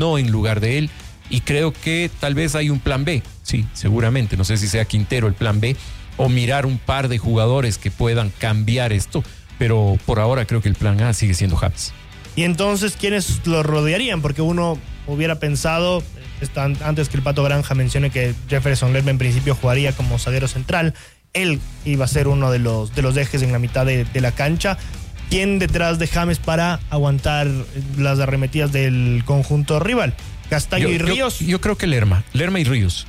no en lugar de él, y creo que tal vez hay un plan B, sí, seguramente, no sé si sea Quintero el plan B, o mirar un par de jugadores que puedan cambiar esto, pero por ahora creo que el plan A sigue siendo James. Y entonces, ¿quiénes lo rodearían? Porque uno hubiera pensado, antes que el Pato Granja mencione que Jefferson Lerma en principio jugaría como zaguero central, él iba a ser uno de los ejes en la mitad de la cancha. ¿Quién detrás de James para aguantar las arremetidas del conjunto rival? ¿Castaño y Ríos? Yo creo que Lerma y Ríos.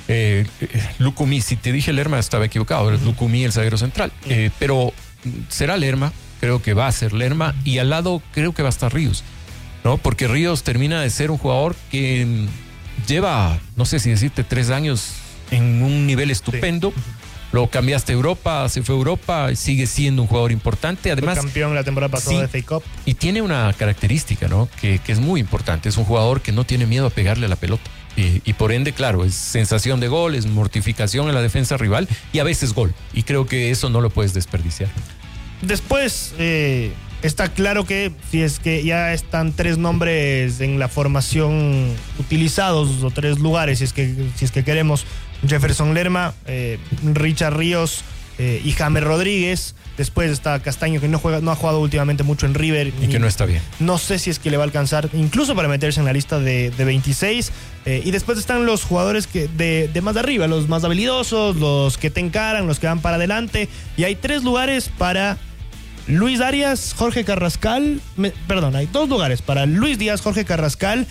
Lucumí, si te dije Lerma estaba equivocado, es Lucumí el zaguero central. Pero será Lerma, creo que va a ser Lerma, y al lado creo que va a estar Ríos, ¿no? Porque Ríos termina de ser un jugador que lleva, no sé si decirte, 3 años en un nivel estupendo. Sí. Lo cambiaste a Europa, se fue a Europa, sigue siendo un jugador importante. Además, fue campeón la temporada pasada de FA Cup. Y tiene una característica, ¿no? Que es muy importante. Es un jugador que no tiene miedo a pegarle a la pelota. Y por ende, claro, es sensación de gol, es mortificación en la defensa rival y a veces gol. Y creo que eso no lo puedes desperdiciar. Después, está claro que si es que ya están 3 nombres en la formación utilizados, o 3 lugares, si es que queremos, Jefferson Lerma, Richard Ríos y James Rodríguez. Después está Castaño, que no ha jugado últimamente mucho en River. Y que no está bien. No sé si es que le va a alcanzar, incluso para meterse en la lista de 26. Y después están los jugadores de más de arriba, los más habilidosos, los que te encaran, los que van para adelante. Y hay 3 lugares para Luis Arias, Jorge Carrascal. Hay 2 lugares para Luis Díaz, Jorge Carrascal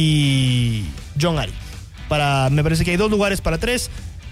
y John Arias. Me parece que hay 2 lugares para 3.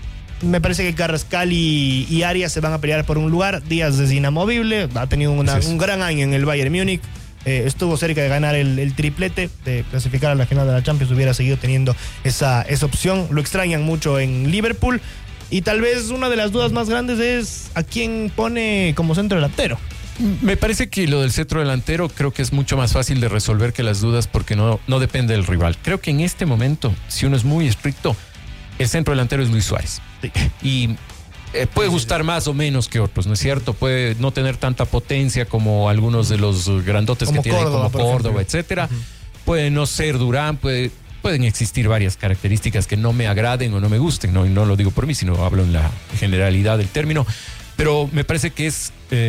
Me parece que Carrascal y Arias se van a pelear por un lugar. Díaz es inamovible, ha tenido un gran año en el Bayern Múnich. Estuvo cerca de ganar el triplete, de clasificar a la final de la Champions. Hubiera seguido teniendo esa opción. Lo extrañan mucho en Liverpool. Y tal vez una de las dudas más grandes es a quién pone como centro delantero. Me parece que lo del centro delantero creo que es mucho más fácil de resolver que las dudas, porque no depende del rival. Creo que en este momento, si uno es muy estricto, el centro delantero es Luis Suárez. Sí. Y puede gustar más o menos que otros, ¿no es cierto? Puede no tener tanta potencia como algunos de los grandotes como que tienen, como Córdoba, etcétera. Puede no ser Durán, pueden existir varias características que no me agraden o no me gusten, ¿no? Y no lo digo por mí, sino hablo en la generalidad del término. Pero me parece que es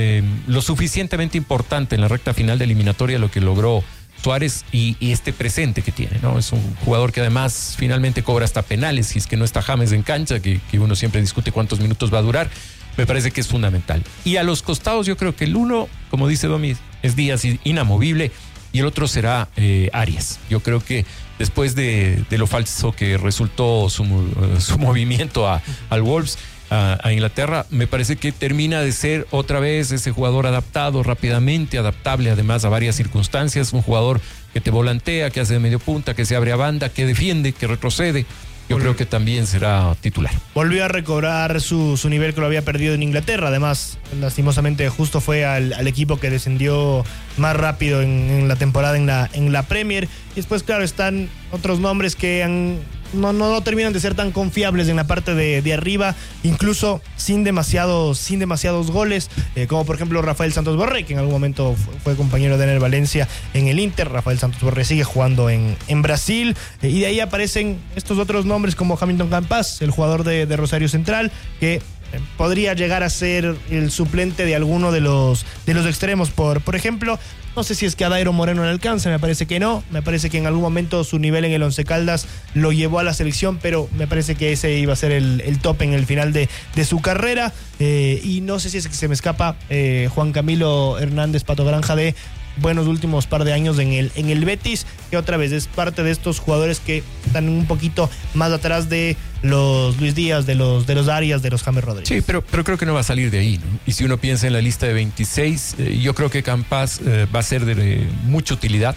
lo suficientemente importante en la recta final de eliminatoria lo que logró Suárez y este presente que tiene, ¿no? Es un jugador que además finalmente cobra hasta penales, si es que no está James en cancha, que uno siempre discute cuántos minutos va a durar. Me parece que es fundamental. Y a los costados yo creo que el uno, como dice Domi, es Díaz, inamovible, y el otro será Arias. Yo creo que después de lo falso que resultó su movimiento al Wolves, a Inglaterra, me parece que termina de ser otra vez ese jugador adaptado rápidamente, adaptable además a varias circunstancias, un jugador que te volantea, que hace de medio punta, que se abre a banda, que defiende, que retrocede. Yo creo que también será titular. Volvió a recobrar su nivel que lo había perdido en Inglaterra. Además, lastimosamente, justo fue al equipo que descendió más rápido en la temporada en la Premier. Y después, claro, están otros nombres que no terminan de ser tan confiables en la parte de arriba, incluso sin demasiados goles, como por ejemplo Rafael Santos Borré, que en algún momento fue compañero de Ener Valencia en el Inter. Rafael Santos Borré sigue jugando en Brasil, y de ahí aparecen estos otros nombres como Hamilton Campas, el jugador de Rosario Central, que podría llegar a ser el suplente de alguno de los extremos, por ejemplo. No sé si es que a Dairo Moreno le alcanza, me parece que no. Me parece que en algún momento su nivel en el Once Caldas lo llevó a la selección, pero me parece que ese iba a ser el top en el final de su carrera. Y no sé si es que se me escapa Juan Camilo Hernández Pato Granja, de buenos últimos par de años en el Betis, que otra vez es parte de estos jugadores que están un poquito más atrás de los Luis Díaz, de los Arias, de los James Rodríguez. Sí, pero creo que no va a salir de ahí, ¿no? Y si uno piensa en la lista de 26, yo creo que Campas va a ser de mucha utilidad.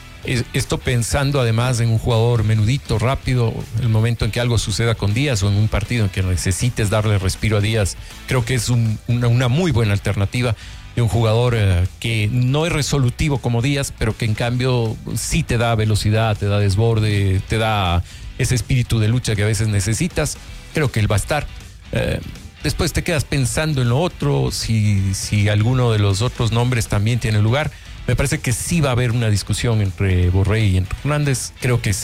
Esto pensando además en un jugador menudito, rápido, el momento en que algo suceda con Díaz o en un partido en que necesites darle respiro a Díaz, creo que es una muy buena alternativa de un jugador que no es resolutivo como Díaz, pero que en cambio sí te da velocidad, te da desborde, te da ese espíritu de lucha que a veces necesitas. Creo que él va a estar. Después te quedas pensando en lo otro, si alguno de los otros nombres también tiene lugar. Me parece que sí va a haber una discusión entre Borré y entre Hernández. Creo que